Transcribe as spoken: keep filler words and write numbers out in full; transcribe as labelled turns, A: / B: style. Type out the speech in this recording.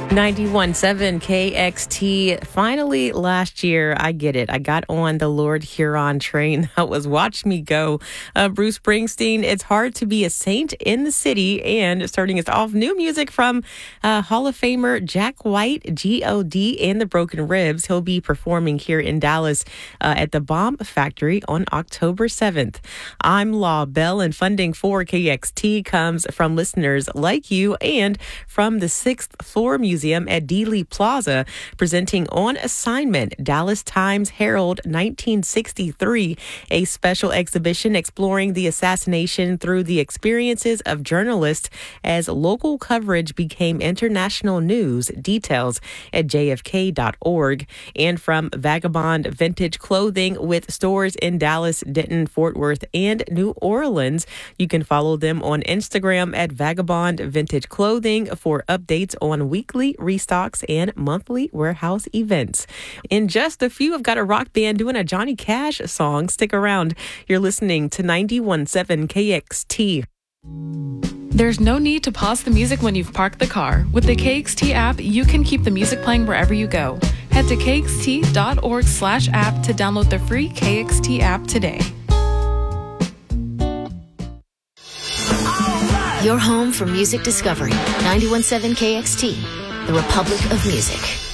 A: ninety-one point seven K X T. Finally, last year, I get it. I got on the Lord Huron train. That was Watch Me Go. Uh, Bruce Springsteen, it's hard to be a saint in the city. And starting us off, new music from uh, Hall of Famer Jack White, G O D, and the Broken Ribs. He'll be performing here in Dallas uh, at the Bomb Factory on October seventh. I'm Law Bell, and funding for K X T comes from listeners like you and from the sixth Floor Museum at Dealey Plaza, presenting On Assignment, Dallas Times Herald nineteen sixty-three, a special exhibition exploring the assassination through the experiences of journalists as local coverage became international news. Details at j f k dot org. And from Vagabond Vintage Clothing, with stores in Dallas, Denton, Fort Worth, and New Orleans. You can follow them on Instagram at Vagabond Vintage Clothing for updates on weekly restocks and monthly warehouse events. In just a few, I've got a rock band doing a Johnny Cash song. Stick around. You're listening to ninety-one point seven K X T.
B: There's no need to pause the music when you've parked the car. With the K X T app, you can keep the music playing wherever you go. Head to k x t dot org slash app to download the free K X T app today.
C: Your home for music discovery. ninety-one point seven K X T, the Republic of Music.